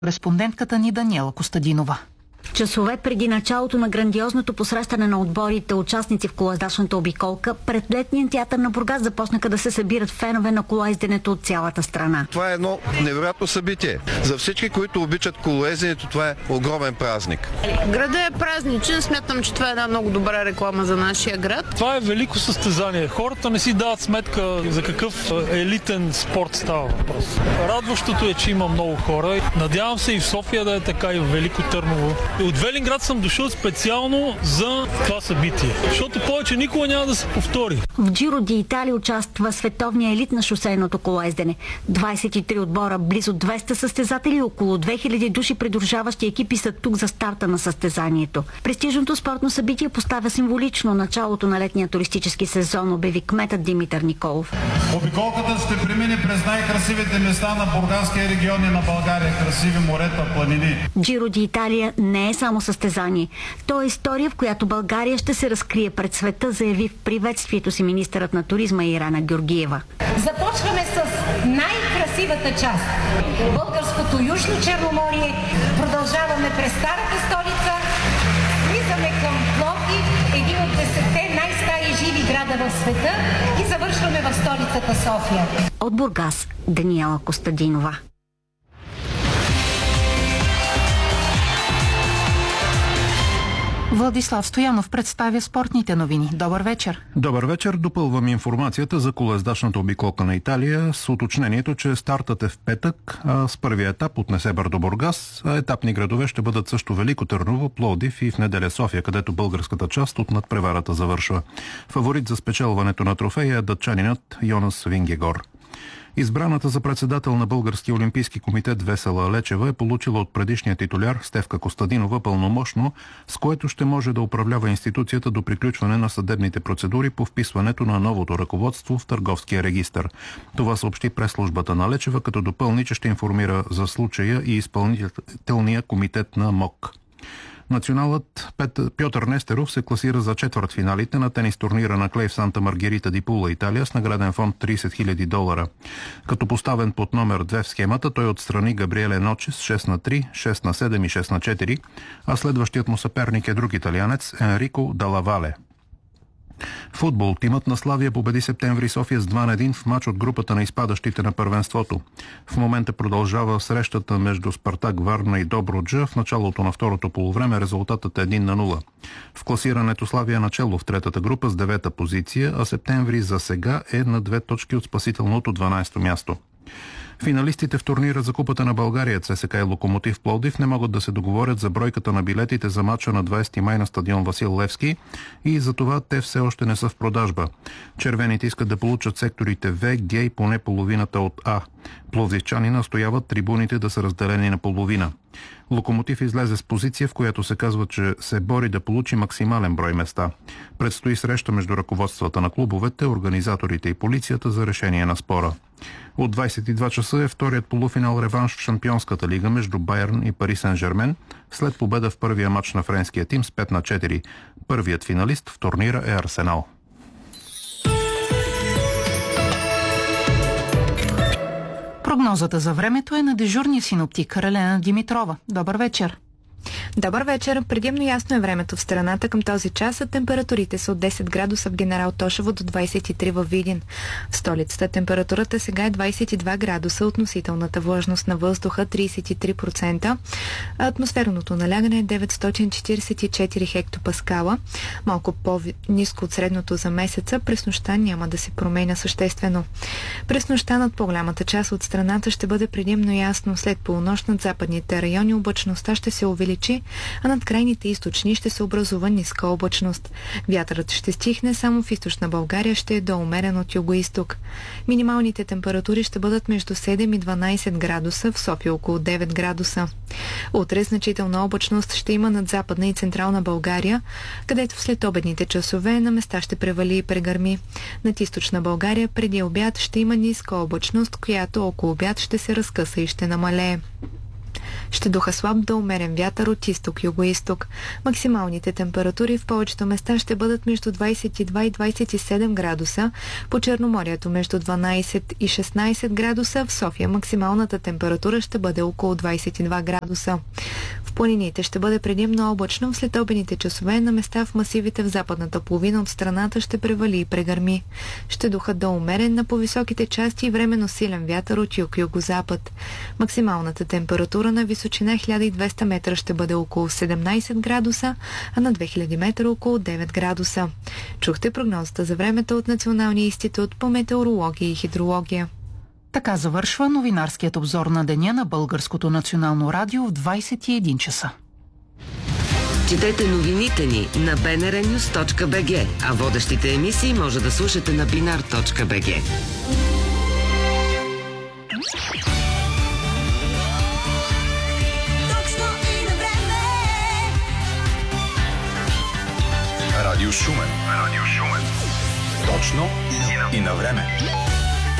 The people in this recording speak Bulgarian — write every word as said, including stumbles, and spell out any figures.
Кореспондентката ни Даниела Костадинова. Часове преди началото на грандиозното посрещане на отборите, участници в колоездачната обиколка, пред летния театър на Бургас започнаха да се събират фенове на колоезденето от цялата страна. Това е едно невероятно събитие. За всички, които обичат колоезденето, това е огромен празник. Градът е празничен. Смятам, че това е една много добра реклама за нашия град. Това е велико състезание. Хората не си дават сметка за какъв елитен спорт става въпрос. Радващото е, че има много хора. Надявам се и в София да е така, и в Велико Търново. От Велинград съм дошъл специално за това събитие, защото повече никога няма да се повтори. В Джиро ди Италия участва световния елит на шосейното колоездене. двадесет и три отбора, близо двеста състезатели и около две хиляди души придружаващи екипи са тук за старта на състезанието. Престижното спортно събитие поставя символично началото на летния туристически сезон, обяви кметът Димитър Николов. Обиколката ще премине през най-красивите места на Бургаския регион и на България. Красиви морета, планини. Джиро ди Италия не е само състезание. То е история, в която България ще се разкрие пред света, заяви в приветствието си министърът на туризма Ирена Георгиева. Започваме с най-красивата част. Българското Южно Черноморие. Продължаваме през старата столица. Влизаме към Пловдив, един от десетте най-стари живи града в света, и завършваме в столицата София. От Бургас, Даниела Костадинова. Владислав Стоянов представя спортните новини. Добър вечер. Добър вечер. Допълвам информацията за колоездачната обиколка на Италия с уточнението, че стартът е в петък, а с първия етап от Несебър до Бургас. А етапни градове ще бъдат също Велико Търново, Пловдив и в неделя София, където българската част от надпреварата завършва. Фаворит за спечелването на трофея е датчанинът Йонас Вингегор. Избраната за председател на Българския олимпийски комитет Весела Лечева е получила от предишния титуляр Стефка Костадинова пълномощно, с което ще може да управлява институцията до приключване на съдебните процедури по вписването на новото ръководство в търговския регистър. Това съобщи пресслужбата на Лечева, като допълни, че ще информира за случая и изпълнителния комитет на МОК. Националът Пьотър Нестеров се класира за четвъртфиналите на тенис турнира на клей в Санта Маргарита ди Пула, Италия, с награден фонд тридесет хиляди долара. Като поставен под номер две в схемата, той отстрани Габриеле Ночес шест на три, шест на седем и шест на четири, а следващият му съперник е друг италианец Енрико Далавале. Футбол. Тимът на Славия победи Септември София с два на един в мач от групата на изпадащите на първенството. В момента продължава срещата между Спартак Варна и Добруджа. В началото на второто полувреме резултатът е един на нула. В класирането Славия начело в третата група с девета позиция, а Септември за сега е на две точки от спасителното дванадесето място. Финалистите в турнира за Купата на България ЦСКА и Локомотив Пловдив не могат да се договорят за бройката на билетите за мача на двадесети май на стадион Васил Левски и за това те все още не са в продажба. Червените искат да получат секторите В, Г и поне половината от А. Пловдивчани настояват трибуните да са разделени на половина. Локомотив излезе с позиция, в която се казва, че се бори да получи максимален брой места. Предстои среща между ръководствата на клубовете, организаторите и полицията за решение на спора. От двадесет и два часа е вторият полуфинал реванш в Шампионската лига между Байерн и Пари Сен-Жермен след победа в първия матч на френския тим с пет на четири. Първият финалист в турнира е Арсенал. Прогнозата за времето е на дежурния синоптик Ралена Димитрова. Добър вечер. Добър вечер. Предимно ясно е времето в страната към този час, а температурите са от десет градуса в Генерал Тошево до двадесет и три във Видин. В столицата температурата сега е двадесет и два градуса, относителната влажност на въздуха тридесет и три процента, а атмосферното налягане е деветстотин четиридесет и четири хектопаскала, малко по-ниско от средното за месеца. През нощта няма да се променя съществено. През нощта над по-голямата част от страната ще бъде предимно ясно. След полунощ над западните райони облачността ще се увеличи, а над крайните източни ще се образува ниска облачност. Вятърът ще стихне, само в източна България ще е доумерен от югоизток. Минималните температури ще бъдат между седем и дванадесет градуса, в София около девет градуса. Утре значителна облачност ще има над западна и централна България, където в следобедните часове на места ще превали и прегърми. Над източна България преди обяд ще има ниска облачност, която около обяд ще се разкъса и ще намалее. Ще Ще духа слаб до умерен вятър от изток-югоизток. Максималните температури в повечето места ще бъдат между двадесет и два и двадесет и седем градуса, по Черноморието между дванадесет и шестнадесет градуса, в София максималната температура ще бъде около двадесет и два градуса. В планините ще бъде предимно облачно, в следобедните часове на места в масивите в западната половина от страната ще превали и прегърми. Ще духат до умерен на по-високите части и временно силен вятър от юг-югозапад. Максималната температура на височина хиляда и двеста метра ще бъде около седемнадесет градуса, а на две хиляди метра около девет градуса. Чухте прогнозата за времето от Националния институт по метеорология и хидрология. Така завършва новинарският обзор на деня на Българското национално радио в двадесет и един часа. Четете новините ни на би ен ар нюз точка би джи, а водещите емисии може да слушате на бинар точка би джи. Радио Шумен. Радио Шумен. Точно и на време.